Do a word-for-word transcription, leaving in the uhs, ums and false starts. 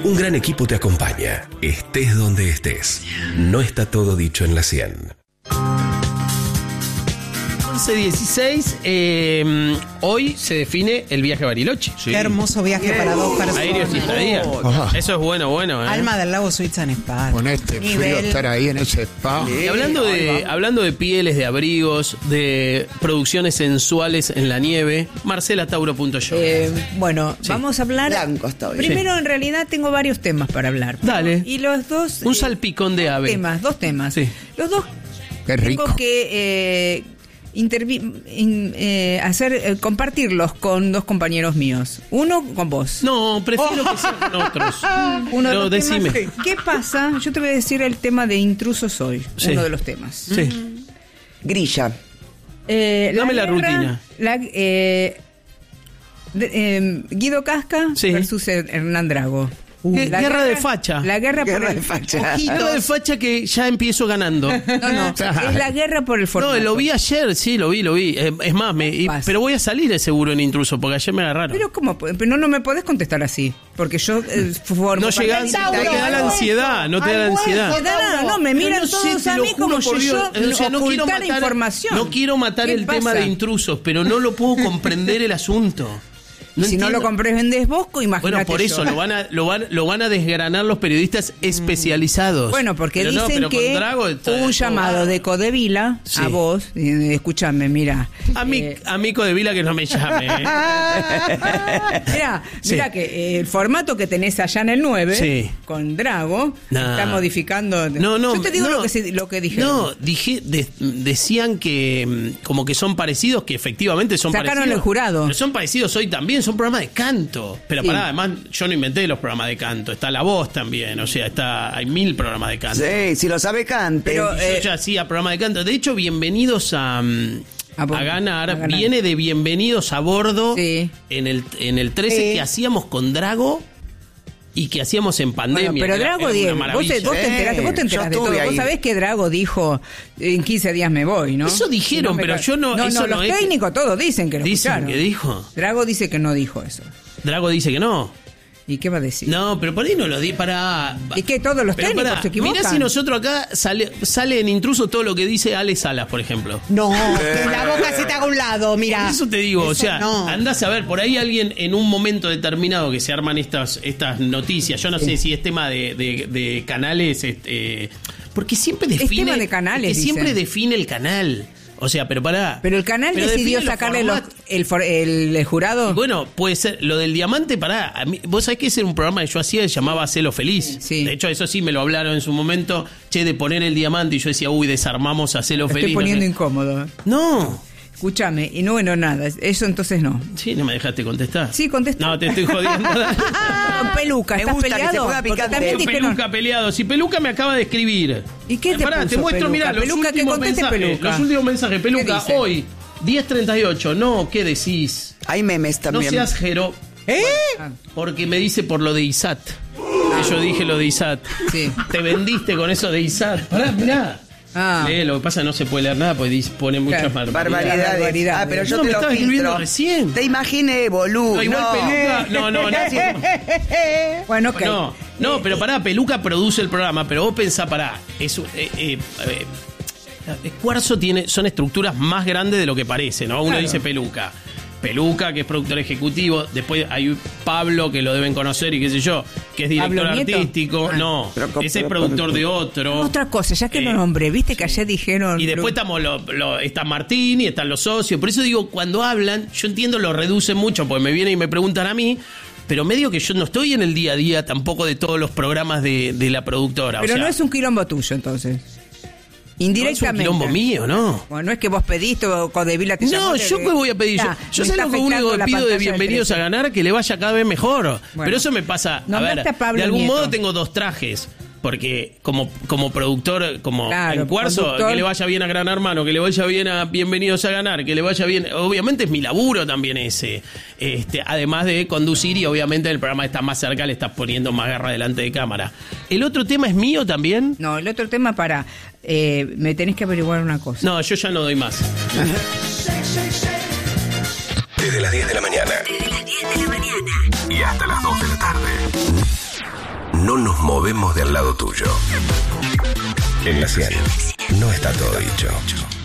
Un gran equipo te acompaña, estés donde estés. No está todo dicho en la cien. once dieciséis, eh, hoy se define el viaje a Bariloche. Sí. Qué hermoso viaje yeah. para dos personas. Aéreos y estadía. Oh. Eso es bueno, bueno. ¿eh? Alma del lago Suiza en Spa. Con este frío Nivel. Estar ahí en ese spa. Y hablando de, hablando de pieles, de abrigos, de producciones sensuales en la nieve, marcela tauro punto show. Eh, bueno, sí. vamos a hablar. Blancos todavía. Primero, sí. en realidad, tengo varios temas para hablar. Dale. Y los dos. Un eh, salpicón de ave. Temas, dos temas. Sí. Los dos. Qué rico. Tengo que. Eh, Intervi- in, eh, hacer eh, compartirlos con dos compañeros míos. Uno con vos. No, prefiero oh. que sean con otros. Uno de no, los decime. temas, ¿qué pasa? Yo te voy a decir el tema de intrusos hoy. Sí. Uno de los temas. Sí. Mm. Grilla. Eh, Dame la, la guerra, rutina. La, eh, de, eh, Guido Casca sí. versus Hernán Drago. Uh, guerra, guerra de facha. La guerra, guerra por el, de facha. Guerra de facha que ya empiezo ganando. No, no, es la guerra por el formato. No, lo vi ayer, sí, lo vi, lo vi. Eh, es más, me, y, pero voy a salir seguro en intruso porque ayer me agarraron. Pero ¿cómo? Pero no, no me podés contestar así. Porque yo eh, formo no llegás, no te da la ansiedad, no te da la ansiedad. No, no, me miran no todos sé, a mí como por si Dios, yo o sea, no quiero matar información. No quiero matar el pasa? tema de intrusos, pero no lo puedo comprender el asunto. No si entiendo. No lo comprendes vos, imagínate. Bueno, por eso lo van, a, lo, van, lo van a desgranar los periodistas especializados. Bueno, porque pero dicen no, que Drago, hubo un llamado de Codevila sí. a vos. Eh, escúchame, mira. A mí, eh, a mí Codevila que no me llame. Eh. Mira, sí. mira que eh, el formato que tenés allá en el nueve, sí. con Drago, nah. está modificando. No, no, Yo te digo no, lo, que se, lo que dijeron. No, dije, de, decían que como que son parecidos, que efectivamente son Sacaron parecidos. Sacaron el jurado. Pero son parecidos hoy también, son programas de canto. Pero sí. pará, además yo no inventé los programas de canto, está La Voz también, o sea, está hay mil programas de canto. Sí, si lo sabe cante. Pero eh, yo ya hacía programas de canto. De hecho, bienvenidos a, a, a, ganar, a ganar, viene de Bienvenidos a Bordo sí. en el en el trece sí. que hacíamos con Drago y que hacíamos en pandemia. Bueno, pero Drago dijo, vos te, vos te enteraste, vos te enteraste de todo. Ahí. Vos sabés que Drago dijo, en quince días me voy, ¿no? Eso dijeron, no pero yo no... No, eso no, no los técnicos que... todos dicen que lo dicen escucharon. que dijo. Drago dice que no dijo eso. Drago dice que no. ¿Y qué va a decir? No, pero por ahí no lo di para... Es que todos los pero técnicos para, se equivocan. Mirá si nosotros acá sale, sale en intruso todo lo que dice Ale Salas, por ejemplo. No, que la boca se te haga a un lado, mira. Por eso te digo, eso o sea, no. andás a ver, por ahí alguien en un momento determinado que se arman estas, estas noticias, yo no sí. sé si es tema de, de, de canales, este, porque siempre define... Es tema de canales, que siempre define el canal. O sea, pero pará. Pero el canal pero decidió sacarle los, el, el, el jurado. Y bueno, puede ser. Lo del diamante, pará. A mí, vos sabés que ese era un programa que yo hacía que se llamaba Hacelo Feliz. Sí. De hecho, eso sí me lo hablaron en su momento. Che, de poner el diamante. Y yo decía, uy, desarmamos Hacelo Feliz. Estoy poniendo no sé. incómodo. No. Escúchame, y no, bueno, nada, eso entonces no. Sí, no me dejaste contestar. Sí, contesté. No, te estoy jodiendo. Con Peluca, ¿estás peleado? También Peluca peleado. Si Peluca me acaba de escribir. ¿Y qué te Pará, puso, te muestro, Peluca? mirá, los Peluca, últimos que conteste mensajes. Peluca. Los últimos mensajes, Peluca, hoy, diez treinta y ocho. No, ¿qué decís? Hay memes también. No seas Jero. ¿Eh? Bueno, porque me dice por lo de I S A T. Ah. Yo dije lo de I S A T. Sí. Te vendiste con eso de I S A T. Pará, mirá. Ah. Lee, lo que pasa es que no se puede leer nada porque pone muchas claro, barbaridades. barbaridades. Ah, pero yo no, te me lo estaba escribiendo recién. Te imaginé, boludo. No, igual no. Peluca. No, no, no. Bueno, ok. No, no, pero pará, Peluca produce el programa, pero vos pensá, pará. Es, eh, eh, eh, Cuarzo tiene, son estructuras más grandes de lo que parece, ¿no? Uno claro. dice Peluca. Peluca, que es productor ejecutivo. Después hay Pablo, que lo deben conocer y qué sé yo, que es director artístico. Ah. No, pero, ese pero, es productor pero, de otro. Otra cosa, ya que eh, lo nombré, viste que ayer dijeron... Y después estamos lo, lo, está Martín y están los socios. Por eso digo, cuando hablan, yo entiendo, lo reducen mucho, porque me vienen y me preguntan a mí, pero medio que yo no estoy en el día a día tampoco de todos los programas de, de la productora. Pero o sea, no es un quilombo tuyo, entonces. Indirectamente. No es un quilombo mío, ¿no? Bueno, no es que vos pediste o Codevila te llamó. No, yo qué voy a pedir. Está, yo yo sé lo que único que pido de Bienvenidos a Ganar, que le vaya cada vez mejor. Bueno, pero eso me pasa. A ver, a de algún Nieto. modo tengo dos trajes. Porque como, como productor, como claro, en Cuarzo, conductor. Que le vaya bien a Gran Hermano, que le vaya bien a Bienvenidos a Ganar, que le vaya bien. Obviamente es mi laburo también ese. Este, además de conducir y obviamente el programa está más cerca, le estás poniendo más garra delante de cámara. ¿El otro tema es mío también? No, el otro tema para... Eh, me tenés que averiguar una cosa. No, yo ya no doy más. Desde las diez de la mañana. Desde las diez de la mañana. Y hasta las dos de la tarde. no nos movemos del lado tuyo. En la cien no está todo dicho.